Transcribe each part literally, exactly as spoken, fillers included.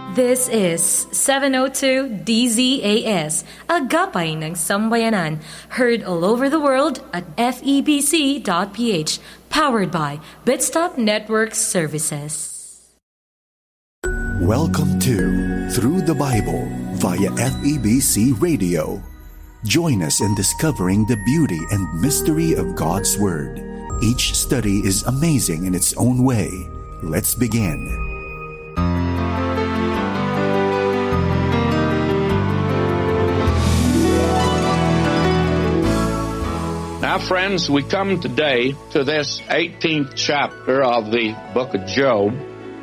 This is seven oh two D Z A S, Agapay ng Sambayanan, heard all over the world at F E B C dot P H, powered by Bitstop Network Services. Welcome to Through the Bible via F E B C Radio. Join us in discovering the beauty and mystery of God's Word. Each study is amazing in its own way. Let's begin. Now, friends, we come today to this eighteenth chapter of the book of Job,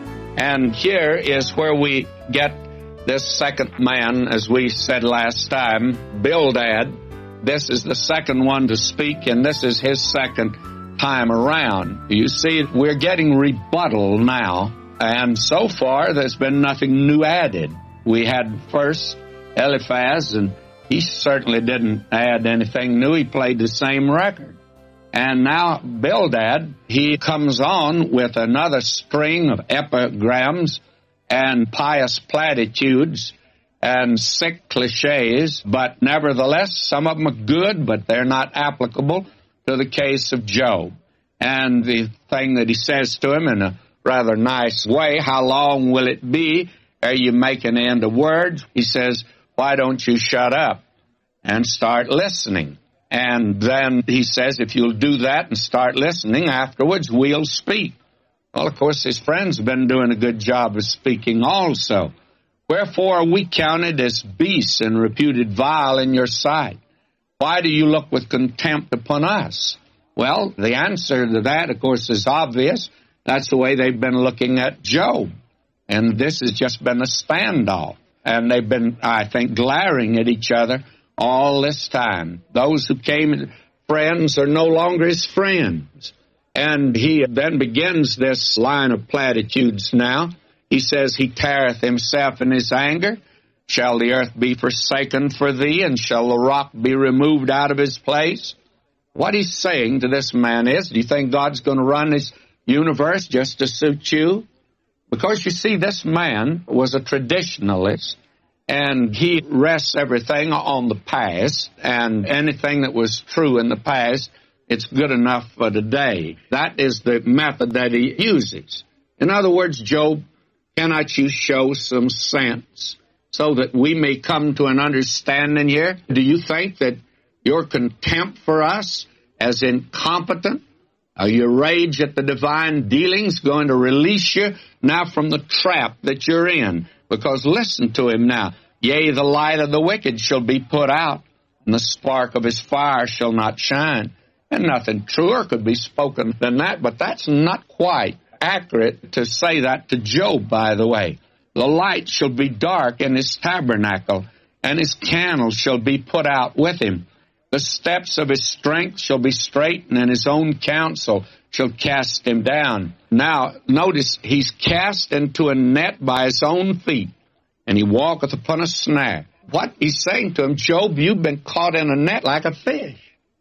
and here is where we get this second man, as we said last time, Bildad. This is the second one to speak, and this is his second time around. You see, we're getting rebuttal now, and so far there's been nothing new added. We had first Eliphaz, and he certainly didn't add anything new. He played the same record. And now Bildad, he comes on with another string of epigrams and pious platitudes and sick cliches, but nevertheless, some of them are good, but they're not applicable to the case of Job. And the thing that he says to him in a rather nice way, how long will it be ere you make an end of words? He says, why don't you shut up and start listening? And then he says, if you'll do that and start listening, afterwards we'll speak. Well, of course, his friends have been doing a good job of speaking also. Wherefore are we counted as beasts and reputed vile in your sight? Why do you look with contempt upon us? Well, the answer to that, of course, is obvious. That's the way they've been looking at Job. And this has just been a standoff. And they've been, I think, glaring at each other all this time. Those who came friends are no longer his friends. And he then begins this line of platitudes now. He says, he teareth himself in his anger. Shall the earth be forsaken for thee, and shall the rock be removed out of his place? What he's saying to this man is, do you think God's going to run his universe just to suit you? Because you see, this man was a traditionalist, and he rests everything on the past, and anything that was true in the past, it's good enough for today. That is the method that he uses. In other words, Job, cannot you show some sense so that we may come to an understanding here? Do you think that your contempt for us as incompetent, are your rage at the divine dealings going to release you now from the trap that you're in? Because listen to him now. Yea, the light of the wicked shall be put out, and the spark of his fire shall not shine. And nothing truer could be spoken than that, but that's not quite accurate to say that to Job, by the way. The light shall be dark in his tabernacle, and his candle shall be put out with him. The steps of his strength shall be straightened, and his own counsel shall cast him down. Now, notice, he's cast into a net by his own feet, and he walketh upon a snare. What he's saying to him, Job, you've been caught in a net like a fish.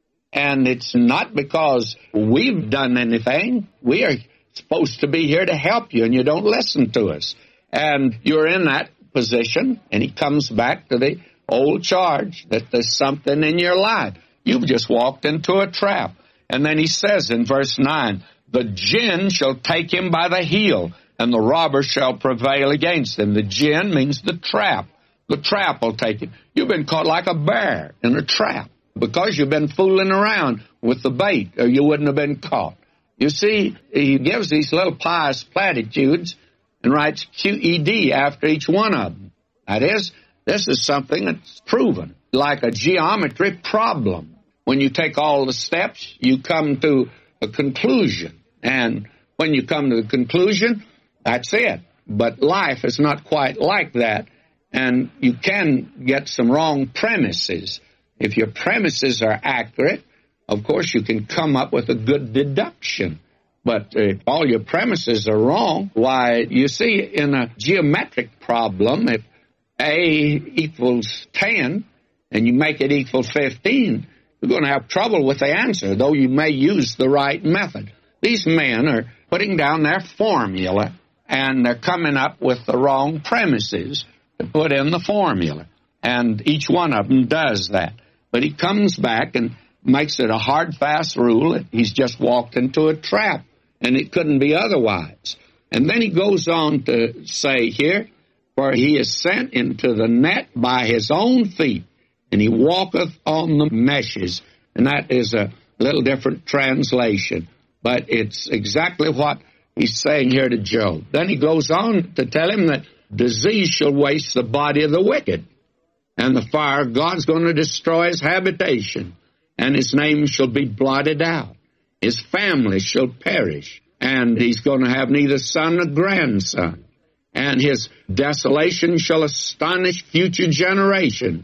And it's not because we've done anything. We are supposed to be here to help you, and you don't listen to us. And you're in that position, and he comes back to the old charge that there's something in your life. You've just walked into a trap. And then he says in verse nine, the jinn shall take him by the heel, and the robber shall prevail against him. The jinn means the trap. The trap will take him. You've been caught like a bear in a trap because you've been fooling around with the bait, or you wouldn't have been caught. You see, he gives these little pious platitudes and writes Q E D after each one of them. That is, this is something that's proven, like a geometry problem. When you take all the steps, you come to a conclusion. And when you come to the conclusion, that's it. But life is not quite like that. And you can get some wrong premises. If your premises are accurate, of course, you can come up with a good deduction. But if all your premises are wrong, why, you see, in a geometric problem, if A equals ten and you make it equal fifteen, you're going to have trouble with the answer, though you may use the right method. These men are putting down their formula, and they're coming up with the wrong premises to put in the formula. And each one of them does that. But he comes back and makes it a hard, fast rule. He's just walked into a trap, and it couldn't be otherwise. And then he goes on to say here, for he is sent into the net by his own feet, and he walketh on the meshes. And that is a little different translation, but it's exactly what he's saying here to Job. Then he goes on to tell him that disease shall waste the body of the wicked, and the fire of God's going to destroy his habitation, and his name shall be blotted out. His family shall perish, and he's going to have neither son nor grandson. And his desolation shall astonish future generations.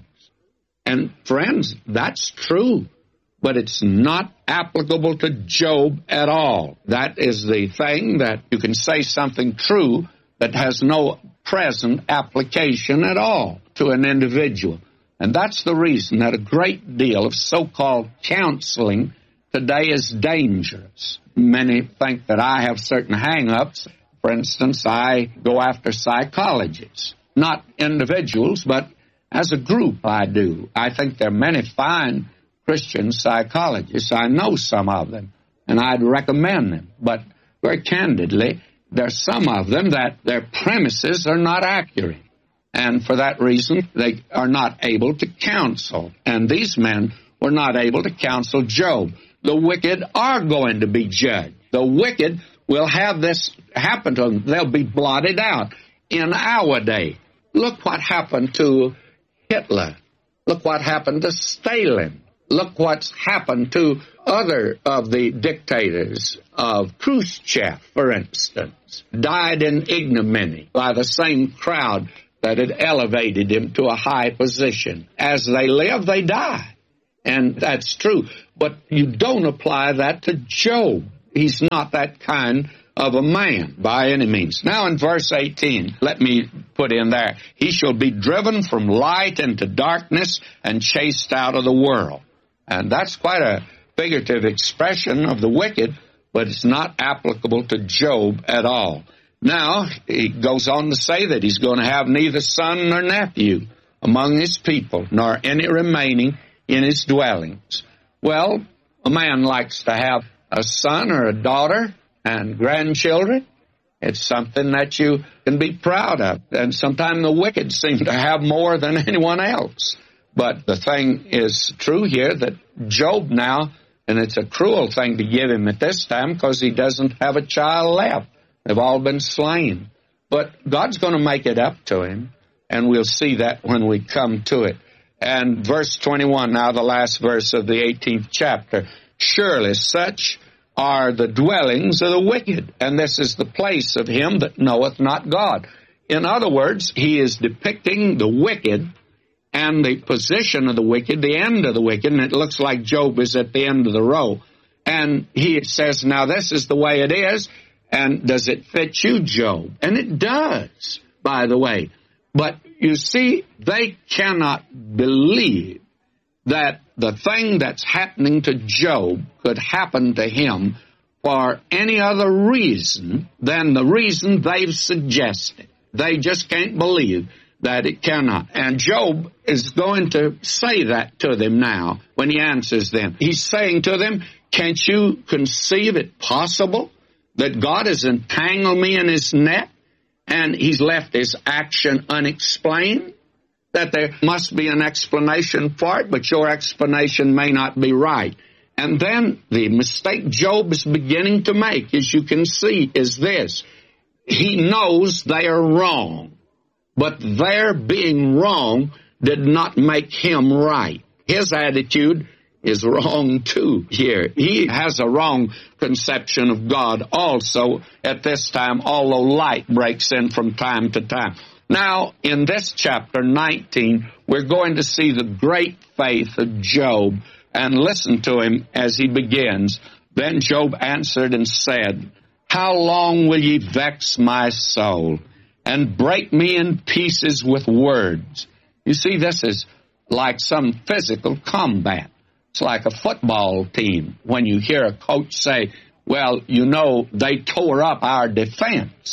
And friends, that's true, but it's not applicable to Job at all. That is the thing, that you can say something true that has no present application at all to an individual. And that's the reason that a great deal of so-called counseling today is dangerous. Many think that I have certain hang-ups. For instance, I go after psychologists, not individuals, but as a group I do. I think there are many fine Christian psychologists. I know some of them, and I'd recommend them. But very candidly, there are some of them that their premises are not accurate. And for that reason, they are not able to counsel. And these men were not able to counsel Job. The wicked are going to be judged. The wicked will have this happen to them. They'll be blotted out in our day. Look what happened to Hitler. Look what happened to Stalin. Look what's happened to other of the dictators of Khrushchev, for instance. Died in ignominy by the same crowd that had elevated him to a high position. As they live, they die. And that's true. But you don't apply that to Job. He's not that kind of a man by any means. Now in verse eighteen, let me put in there, he shall be driven from light into darkness and chased out of the world. And that's quite a figurative expression of the wicked, but it's not applicable to Job at all. Now, he goes on to say that he's going to have neither son nor nephew among his people, nor any remaining in his dwellings. Well, a man likes to have a son or a daughter and grandchildren. It's something that you can be proud of. And sometimes the wicked seem to have more than anyone else. But the thing is true here that Job now, and it's a cruel thing to give him at this time because he doesn't have a child left. They've all been slain. But God's going to make it up to him, and we'll see that when we come to it. And verse twenty-one, now the last verse of the eighteenth chapter, surely such are the dwellings of the wicked, and this is the place of him that knoweth not God. In other words, he is depicting the wicked and the position of the wicked, the end of the wicked, and it looks like Job is at the end of the row. And he says, now this is the way it is, and does it fit you, Job? And it does, by the way. But you see, they cannot believe that the thing that's happening to Job could happen to him for any other reason than the reason they've suggested. They just can't believe that it cannot. And Job is going to say that to them now when he answers them. He's saying to them, can't you conceive it possible that God has entangled me in his net and he's left his action unexplained? That there must be an explanation for it, but your explanation may not be right. And then the mistake Job is beginning to make, as you can see, is this. He knows they are wrong, but their being wrong did not make him right. His attitude is wrong too here. He has a wrong conception of God also at this time, although light breaks in from time to time. Now, in this chapter nineteen, we're going to see the great faith of Job, and listen to him as he begins. Then Job answered and said, how long will ye vex my soul, and break me in pieces with words? You see, this is like some physical combat. It's like a football team when you hear a coach say, well, you know, they tore up our defense.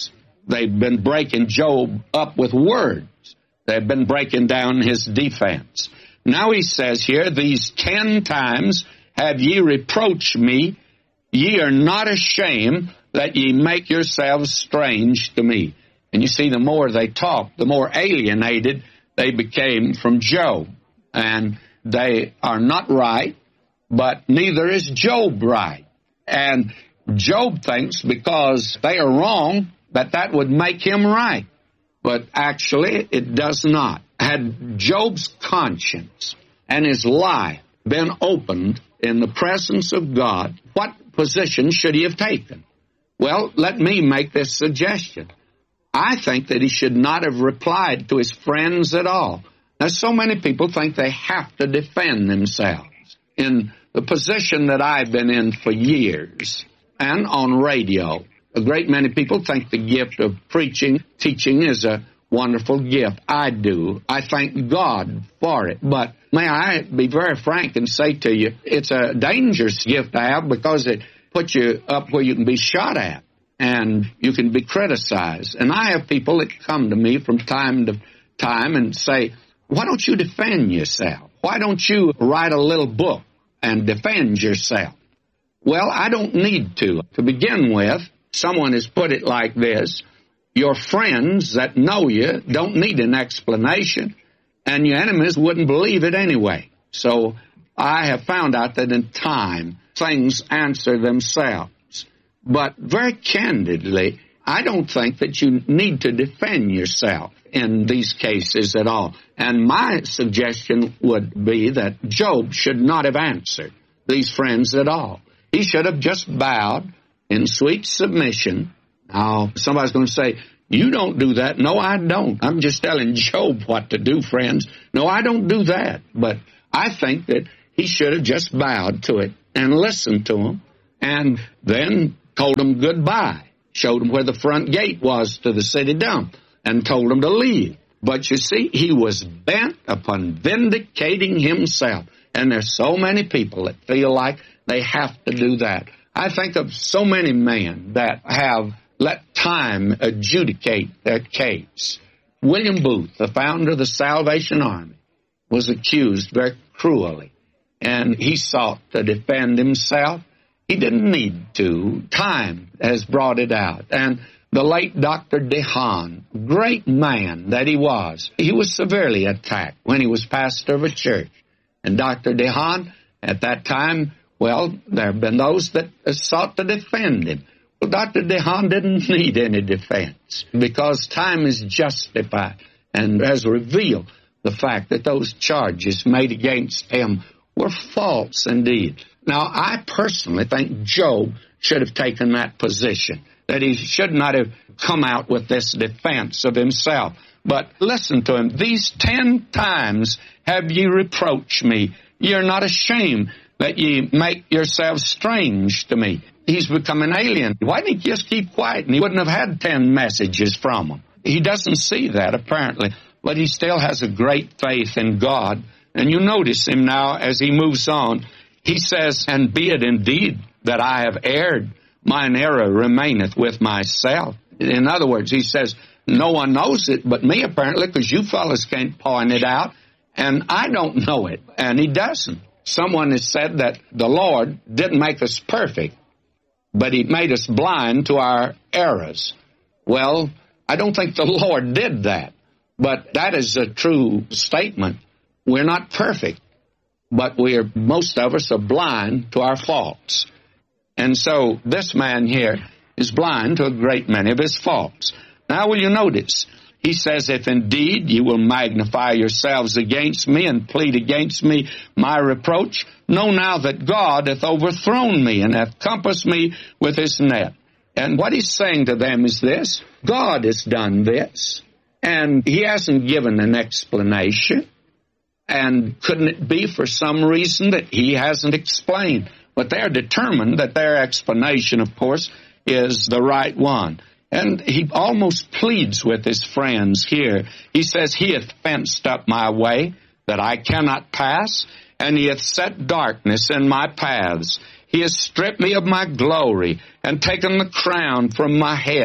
They've been breaking Job up with words. They've been breaking down his defense. Now he says here, these ten times have ye reproached me. Ye are not ashamed that ye make yourselves strange to me. And you see, the more they talked, the more alienated they became from Job. And they are not right, but neither is Job right. And Job thinks because they are wrong, that that would make him right. But actually, it does not. Had Job's conscience and his life been opened in the presence of God, what position should he have taken? Well, let me make this suggestion. I think that he should not have replied to his friends at all. Now, so many people think they have to defend themselves. In the position that I've been in for years, and on radio, a great many people think the gift of preaching, teaching is a wonderful gift. I do. I thank God for it. But may I be very frank and say to you, it's a dangerous gift to have because it puts you up where you can be shot at and you can be criticized. And I have people that come to me from time to time and say, why don't you defend yourself? Why don't you write a little book and defend yourself? Well, I don't need to. To begin with, someone has put it like this: your friends that know you don't need an explanation, and your enemies wouldn't believe it anyway. So I have found out that in time, things answer themselves. But very candidly, I don't think that you need to defend yourself in these cases at all. And my suggestion would be that Job should not have answered these friends at all. He should have just bowed in sweet submission. Now, somebody's going to say, you don't do that. No, I don't. I'm just telling Job what to do, friends. No, I don't do that. But I think that he should have just bowed to it and listened to him and then told him goodbye, showed him where the front gate was to the city dump, and told him to leave. But you see, he was bent upon vindicating himself. And there's so many people that feel like they have to do that. I think of so many men that have let time adjudicate their case. William Booth, the founder of the Salvation Army, was accused very cruelly, and he sought to defend himself. He didn't need to. Time has brought it out. And the late Doctor DeHaan, great man that he was, he was severely attacked when he was pastor of a church. And Doctor DeHaan, at that time, well, there have been those that sought to defend him. Well, Doctor DeHaan didn't need any defense because time is justified and has revealed the fact that those charges made against him were false indeed. Now, I personally think Job should have taken that position, that he should not have come out with this defense of himself. But listen to him. These ten times have ye reproached me. Ye are not ashamed that ye make yourselves strange to me. He's become an alien. Why didn't he just keep quiet and he wouldn't have had ten messages from him? He doesn't see that, apparently, but he still has a great faith in God. And you notice him now as he moves on. He says, and be it indeed that I have erred, mine error remaineth with myself. In other words, he says, no one knows it but me, apparently, because you fellas can't point it out, and I don't know it, and he doesn't. Someone has said that the Lord didn't make us perfect, but he made us blind to our errors. Well, I don't think the Lord did that, but that is a true statement. We're not perfect, but we are, most of us are blind to our faults. And so this man here is blind to a great many of his faults. Now will you notice, he says, if indeed you will magnify yourselves against me and plead against me my reproach, know now that God hath overthrown me and hath compassed me with his net. And what he's saying to them is this: God has done this, and he hasn't given an explanation. And couldn't it be for some reason that he hasn't explained? But they're determined that their explanation, of course, is the right one. And he almost pleads with his friends here. He says, he hath fenced up my way that I cannot pass, and he hath set darkness in my paths. He has stripped me of my glory and taken the crown from my head.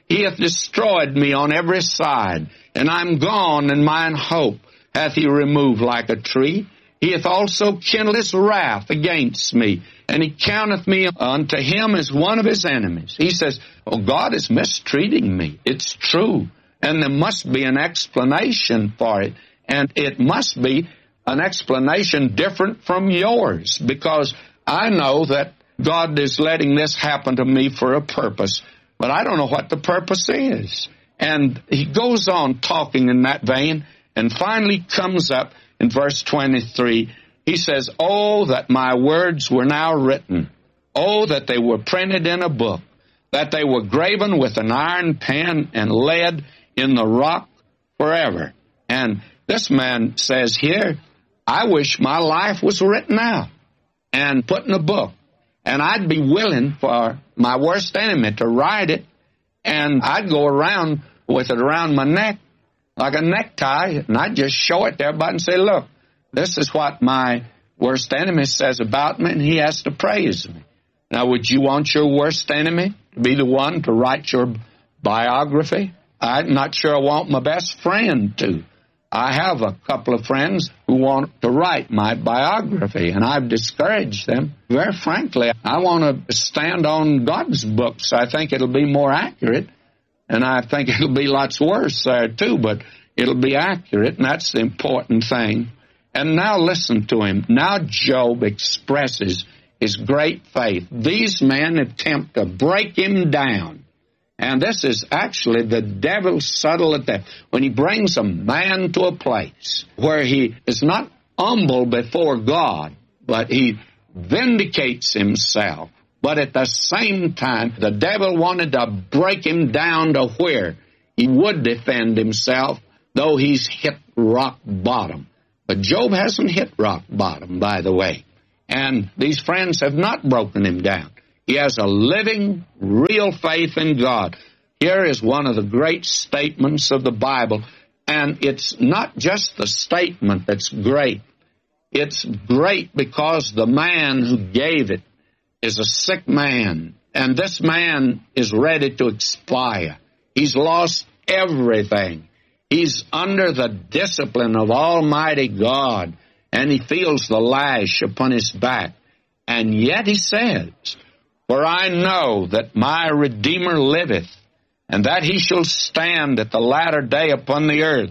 He hath destroyed me on every side, and I'm gone, and mine hope hath he removed like a tree. He hath also kindled his wrath against me, and he counteth me unto him as one of his enemies. He says, oh, God is mistreating me. It's true. And there must be an explanation for it. And it must be an explanation different from yours, because I know that God is letting this happen to me for a purpose, but I don't know what the purpose is. And he goes on talking in that vein, and finally comes up in verse twenty-three. He says, oh, that my words were now written. Oh, that they were printed in a book, that they were graven with an iron pen and lead in the rock forever. And this man says here, I wish my life was written out and put in a book. And I'd be willing for my worst enemy to write it, and I'd go around with it around my neck like a necktie, and I'd just show it to everybody and say, look, this is what my worst enemy says about me, and he has to praise me. Now, would you want your worst enemy to be the one to write your biography? I'm not sure I want my best friend to. I have a couple of friends who want to write my biography, and I've discouraged them. Very frankly, I want to stand on God's books. I think it'll be more accurate, and I think it'll be lots worse there too, but it'll be accurate, and that's the important thing. And now listen to him. Now Job expresses his great faith. These men attempt to break him down. And this is actually the devil's subtle attack. When he brings a man to a place where he is not humble before God, but he vindicates himself. But at the same time, the devil wanted to break him down to where he would defend himself, though he's hit rock bottom. But Job hasn't hit rock bottom, by the way. And these friends have not broken him down. He has a living, real faith in God. Here is one of the great statements of the Bible, and it's not just the statement that's great. It's great because the man who gave it is a sick man, and this man is ready to expire. He's lost everything. He's under the discipline of Almighty God, and he feels the lash upon his back. And yet he says, for I know that my Redeemer liveth, and that he shall stand at the latter day upon the earth.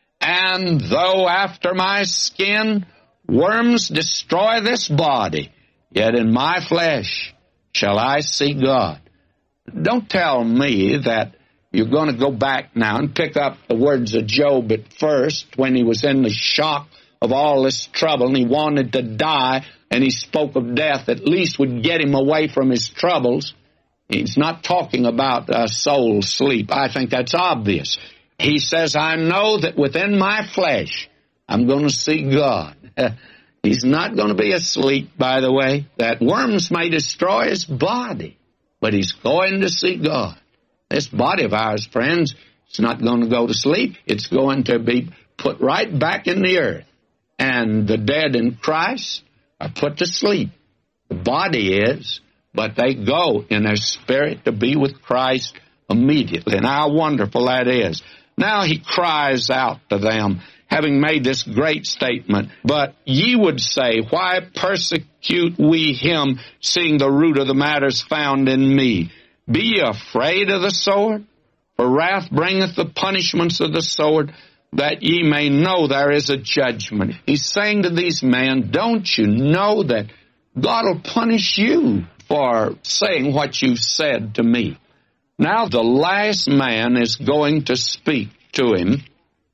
And though after my skin worms destroy this body, yet in my flesh shall I see God. Don't tell me that you're going to go back now and pick up the words of Job at first when he was in the shock of all this trouble and he wanted to die, and he spoke of death at least would get him away from his troubles. He's not talking about a soul sleep. I think that's obvious. He says, I know that within my flesh I'm going to see God. He's not going to be asleep, by the way. That worms may destroy his body, but he's going to see God. This body of ours, friends, it's not going to go to sleep. It's going to be put right back in the earth. And the dead in Christ are put to sleep. The body is, but they go in their spirit to be with Christ immediately. And how wonderful that is. Now he cries out to them, having made this great statement, but ye would say, why persecute we him, seeing the root of the matter is found in me? Be ye afraid of the sword? For wrath bringeth the punishments of the sword, that ye may know there is a judgment. He's saying to these men, don't you know that God will punish you for saying what you said to me? Now the last man is going to speak to him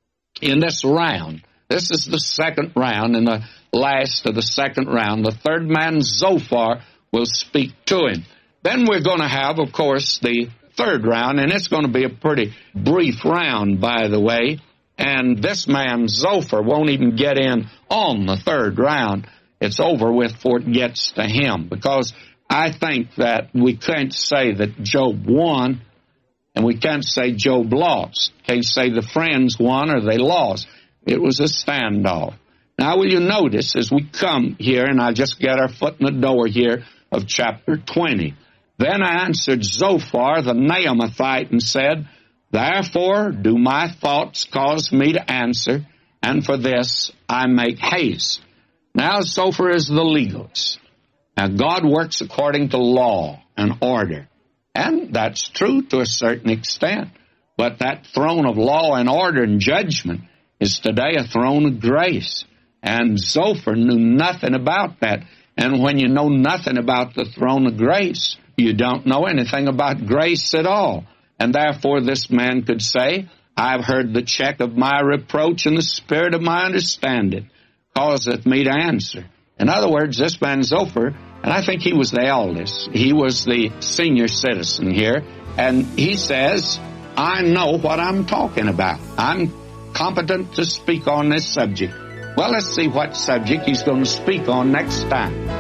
in this round. This is the second round, and the last of the second round. The third man, Zophar, will speak to him. Then we're going to have, of course, the third round, and it's going to be a pretty brief round, by the way. And this man, Zophar, won't even get in on the third round. It's over with before it gets to him, because I think that we can't say that Job won, and we can't say Job lost. Can't say the friends won or they lost. It was a standoff. Now, will you notice as we come here, and I just get our foot in the door here of chapter twenty, Then answered Zophar the Naamathite and said, Therefore do my thoughts cause me to answer, and for this I make haste. Now Zophar is the legalist. Now God works according to law and order. And that's true to a certain extent. But that throne of law and order and judgment is today a throne of grace. And Zophar knew nothing about that. And when you know nothing about the throne of grace, you don't know anything about grace at all. And therefore this man could say, I've heard the check of my reproach, and the spirit of my understanding causeth me to answer. In other words, this man Zophar, and I think he was the eldest, he was the senior citizen here, and he says, I know what I'm talking about. I'm competent to speak on this subject. Well, let's see what subject he's going to speak on next time.